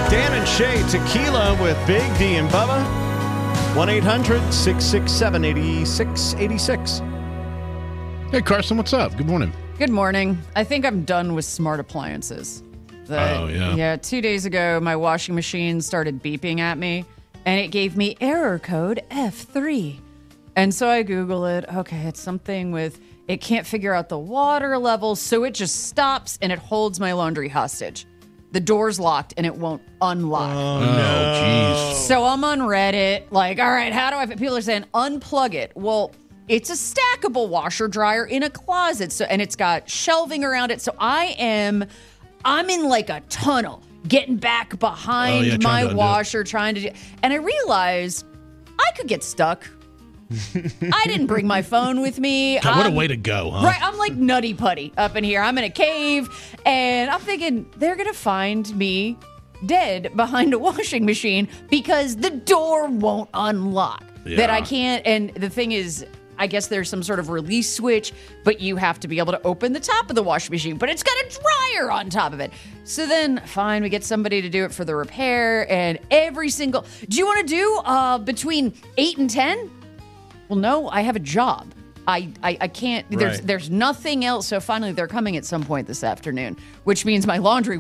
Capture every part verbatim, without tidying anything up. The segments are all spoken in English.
Dan and Shay Tequila with Big D and Bubba. one eight hundred six six seven eight six eight six. Hey, Carson, what's up? Good morning. Good morning. I think I'm done with smart appliances. The, oh, yeah. Yeah, two days ago, my washing machine started beeping at me, and it gave me error code F three. And so I Google it. Okay, it's something with, it can't figure out the water level, so it just stops, and it holds my laundry hostage. The door's locked, and it won't unlock. Oh, Oh, jeez. So I'm on Reddit, like, all right, how do I, people are saying, unplug it. Well, it's a stackable washer dryer in a closet, so and it's got shelving around it. So I am, I'm in like a tunnel, getting back behind Oh, yeah, trying my to undo it. washer, trying to do, and I realized I could get stuck. I didn't bring my phone with me. God, what a I'm- way to go, huh? Right, I'm like Nutty Putty up in here. I'm in a cave, and I'm thinking they're going to find me dead behind a washing machine because the door won't unlock. That I Yeah. can't, and the thing is, I guess there's some sort of release switch, but you have to be able to open the top of the washing machine, but it's got a dryer on top of it. So then, fine, we get somebody to do it for the repair, and every single, do you want to do uh, between eight and ten? Well, no, I have a job. I, I, I can't, there's Right. there's nothing else. So finally, they're coming at some point this afternoon, which means my laundry.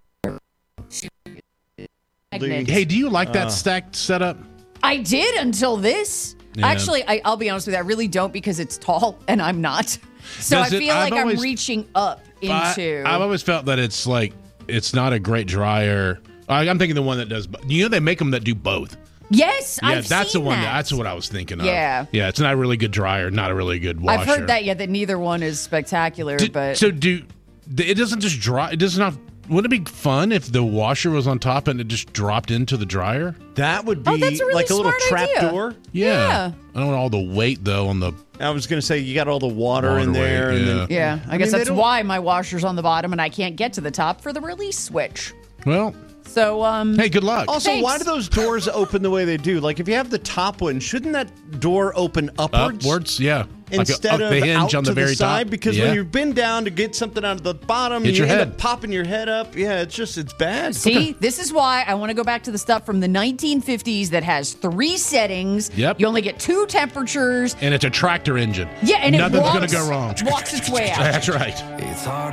Hey, do you like that stacked setup? I did until this. Yeah. Actually, I, I'll be honest with you, I really don't because it's tall and I'm not. So Does I it- feel I've like always- I'm reaching up into. I, I've always felt that it's like, it's not a great dryer. I, I'm thinking the one that does, bo- you know, they make them that do both. yes, Yeah, I've that's seen the one. that. That, that's what I was thinking of. Yeah. Yeah, it's not a really good dryer, not a really good washer. I've heard that, yeah, that neither one is spectacular, Do- but So do, it doesn't just dry, it does not, wouldn't it be fun if the washer was on top and it just dropped into the dryer? That would be Oh, that's a really like a little smart trap idea. door. Yeah. I don't want all the weight, though, on the... I was going to say, you got all the water, Water in there. weight, and yeah. then, yeah, I, I guess mean, they that's don't- why my washer's on the bottom and I can't get to the top for the release switch. Well, So, um, hey, good luck. Also, Thanks. why do those doors open the way they do? Like, if you have the top one, shouldn't that door open upwards? Upwards, yeah. Instead like a, of the hinge out on the to very the side, top. because yeah. when you bend down to get something out of the bottom, Hit you your end head. up popping your head up. Yeah, it's just it's bad. see, this is why I want to go back to the stuff from the nineteen fifties that has three settings. Yep. You only get two temperatures. And it's a tractor engine. Yeah, and Nothing's it walks, going to go wrong. walks its way out. That's right. It's hard.